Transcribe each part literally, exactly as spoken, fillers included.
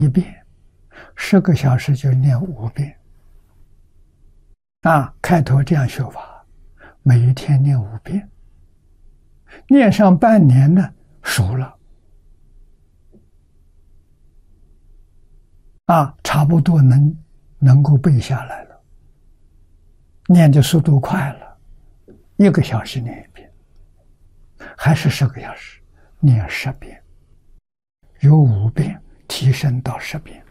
一遍，十个小时就念五遍。啊，开头这样学法，每一天念五遍，念上半年呢，熟了。啊，差不多能能够背下来了，念的速度快了，一个小时念一遍，还是十个小时念十遍，由五遍提升到十遍，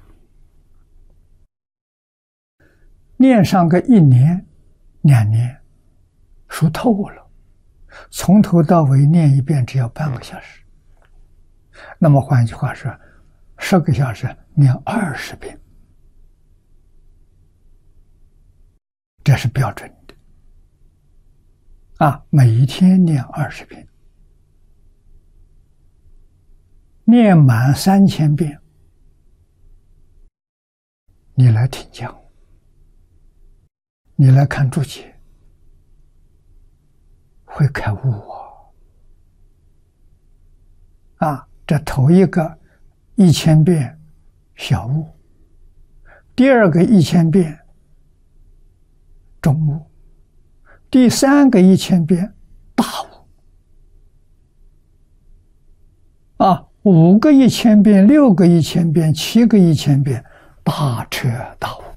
念上个一年、两年，熟透了，从头到尾念一遍只要半个小时。那么换句话说，十个小时念二十遍，这是标准的。啊，每一天念二十遍，念满三千遍，你来听讲，你来看注解，会开悟啊！啊，这头一个一千遍小悟，第二个一千遍中悟，第三个一千遍大悟，啊，五个一千遍，六个一千遍，七个一千遍，大彻大悟。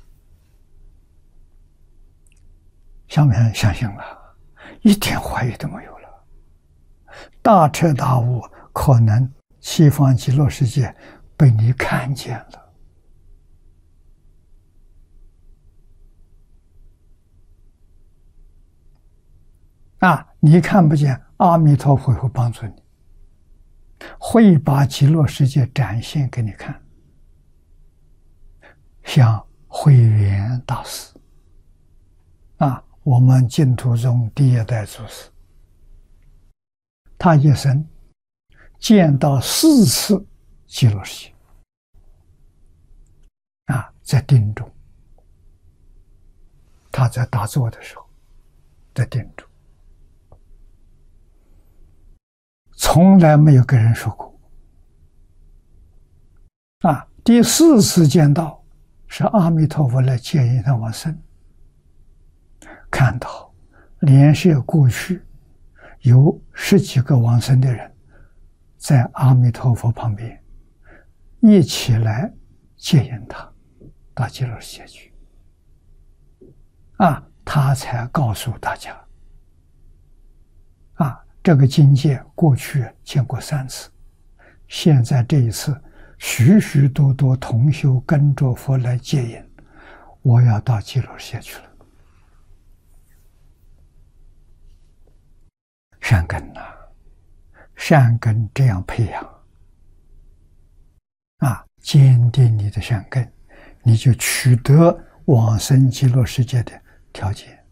相不相相信了？一点怀疑都没有了。大彻大悟，可能西方极乐世界被你看见了。啊，你看不见，阿弥陀佛会帮助你，会把极乐世界展现给你看。像慧远大师，啊，我们净土宗第一代祖师，他一生见到四次极乐世界，啊，在定中，他在打坐的时候，在定中，从来没有跟人说过。啊，第四次见到是阿弥陀佛来接引他往生，看到连续过去有十几个往生的人在阿弥陀佛旁边一起来接引他到极乐世界去，啊，他才告诉大家，啊，这个境界过去见过三次，现在这一次许许多多同修跟着佛来接引，我要到极乐世界去了。善根呐、啊，善根这样培养，啊，坚定你的善根，你就取得往生极乐世界的条件。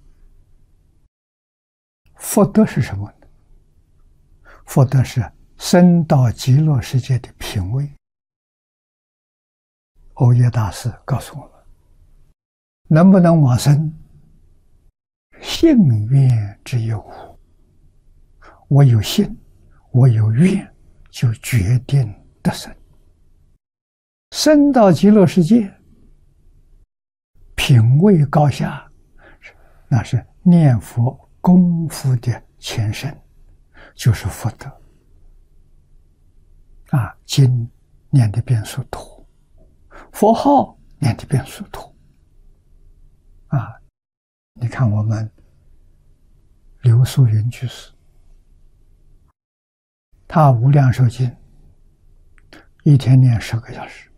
福德是什么呢？福德是生到极乐世界的品位。欧耶大师告诉我们，能不能往生，信愿之有无。我有信，我有愿，就决定得生。生到极乐世界，品位高下，那是念佛功夫的前身，就是福德。啊，经念的遍数多，佛号念的遍数多。啊，你看我们刘素云居士，他无量寿经一天念十个小时，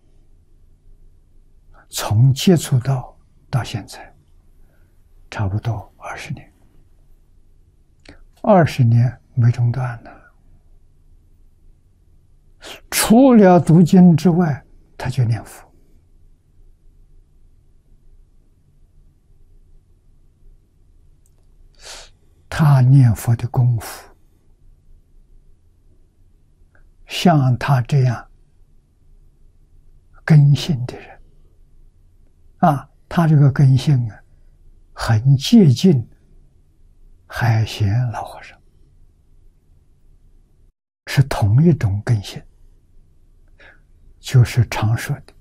从接触到到现在差不多二十年，二十年没中断了。除了读经之外，他就念佛。他念佛的功夫，像他这样根性的人，啊，他这个根性啊，很接近海贤老和尚，是同一种根性。 就是常说的